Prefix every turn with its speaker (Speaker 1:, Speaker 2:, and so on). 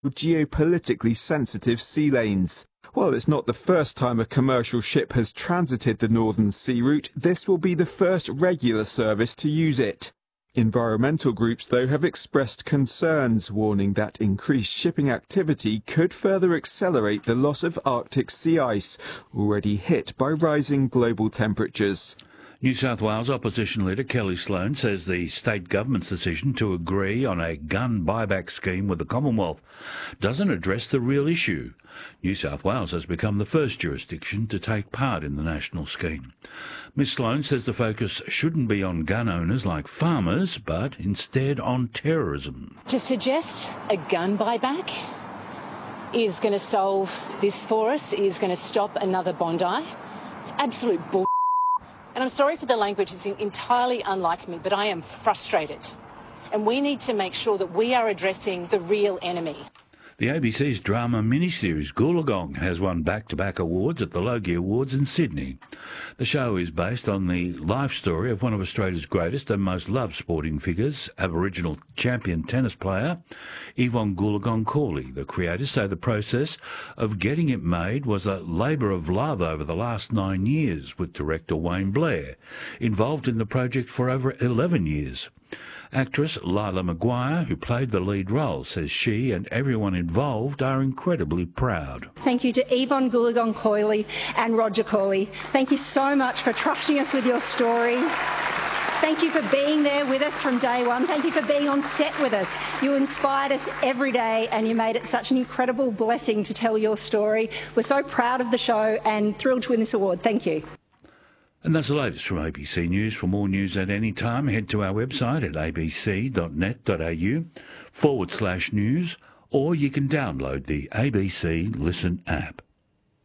Speaker 1: geopolitically sensitive sea lanes. While it's not the first time a commercial ship has transited the Northern Sea route, this will be the first regular service to use it. Environmental groups, though, have expressed concerns, warning that increased shipping activity could further accelerate the loss of Arctic sea ice, already hit by rising global temperatures.
Speaker 2: New South Wales opposition leader Kelly Sloan says the state government's decision to agree on a gun buyback scheme with the Commonwealth doesn't address the real issue. New South Wales has become the first jurisdiction to take part in the national scheme. Ms Sloan says the focus shouldn't be on gun owners like farmers, but instead on terrorism.
Speaker 3: To suggest a gun buyback is going to solve this for us, is going to stop another Bondi, it's absolute bull. And I'm sorry for the language, it's entirely unlike me, but I am frustrated. And we need to make sure that we are addressing the real enemy.
Speaker 2: The ABC's drama miniseries Goolagong has won back-to-back awards at the Logie Awards in Sydney. The show is based on the life story of one of Australia's greatest and most loved sporting figures, Aboriginal champion tennis player Yvonne Goolagong Cawley. The creators say the process of getting it made was a labour of love over the last 9 years, with director Wayne Blair involved in the project for over 11 years. Actress Lila Maguire, who played the lead role, says she and everyone involved are incredibly proud.
Speaker 4: Thank you to Yvonne Goolagong Cawley and Roger Cawley. Thank you so much for trusting us with your story. Thank you for being there with us from day one. Thank you for being on set with us. You inspired us every day and you made it such an incredible blessing to tell your story. We're so proud of the show and thrilled to win this award. Thank you.
Speaker 2: And that's the latest from ABC News. For more news at any time, head to our website at abc.net.au/news, or you can download the ABC Listen app.